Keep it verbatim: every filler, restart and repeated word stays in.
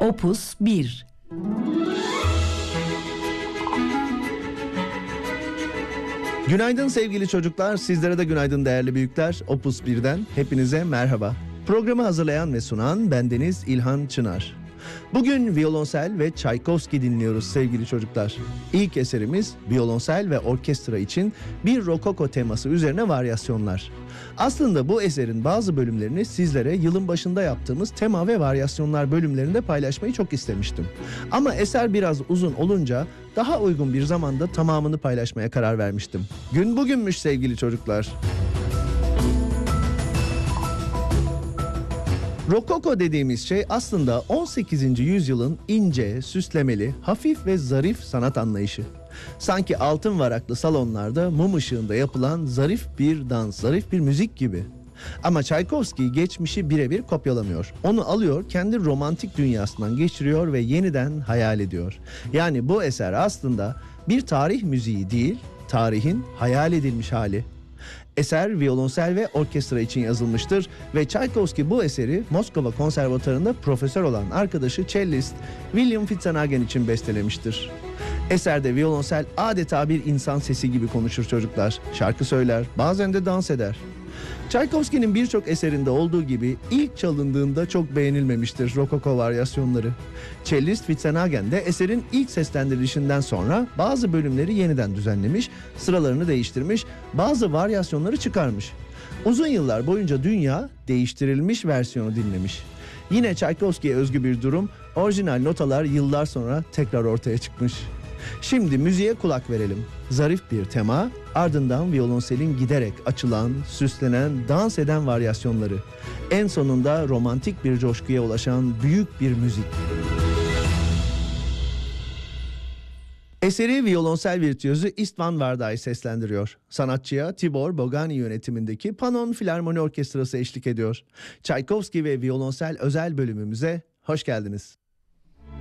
Opus bir. Günaydın sevgili çocuklar, sizlere de günaydın değerli büyükler. Opus birden hepinize merhaba. Programı hazırlayan ve sunan bendeniz İlhan Çınar. Bugün violonsel ve Tchaikovsky dinliyoruz sevgili çocuklar. İlk eserimiz violonsel ve orkestra için bir rokoko teması üzerine varyasyonlar. Aslında bu eserin bazı bölümlerini sizlere yılın başında yaptığımız tema ve varyasyonlar bölümlerinde paylaşmayı çok istemiştim. Ama eser biraz uzun olunca daha uygun bir zamanda tamamını paylaşmaya karar vermiştim. Gün bugünmüş sevgili çocuklar. Rokoko dediğimiz şey aslında on sekizinci yüzyılın ince, süslemeli, hafif ve zarif sanat anlayışı. Sanki altın varaklı salonlarda mum ışığında yapılan zarif bir dans, zarif bir müzik gibi. Ama Tchaikovsky geçmişi birebir kopyalamıyor. Onu alıyor, kendi romantik dünyasından geçiriyor ve yeniden hayal ediyor. Yani bu eser aslında bir tarih müziği değil, tarihin hayal edilmiş hali. Eser violonsel ve orkestra için yazılmıştır ve Tchaikovsky bu eseri Moskova Konservatuvarı'nda profesör olan arkadaşı cellist William Fitzenhagen için bestelemiştir. Eserde violonsel adeta bir insan sesi gibi konuşur çocuklar. Şarkı söyler, bazen de dans eder. Tchaikovsky'nin birçok eserinde olduğu gibi ilk çalındığında çok beğenilmemiştir rokoko varyasyonları. Cellist Fitzenhagen de eserin ilk seslendirilişinden sonra bazı bölümleri yeniden düzenlemiş, sıralarını değiştirmiş, bazı varyasyonları çıkarmış. Uzun yıllar boyunca dünya değiştirilmiş versiyonu dinlemiş. Yine Tchaikovsky'ye özgü bir durum, orijinal notalar yıllar sonra tekrar ortaya çıkmış. Şimdi müziğe kulak verelim. Zarif bir tema, ardından violonselin giderek açılan, süslenen, dans eden varyasyonları. En sonunda romantik bir coşkuya ulaşan büyük bir müzik. Eseri violonsel virtüözü Istvan Varday seslendiriyor. Sanatçıya Tibor Bogani yönetimindeki Panon Filarmoni Orkestrası eşlik ediyor. Tchaikovsky ve violonsel özel bölümümüze hoş geldiniz.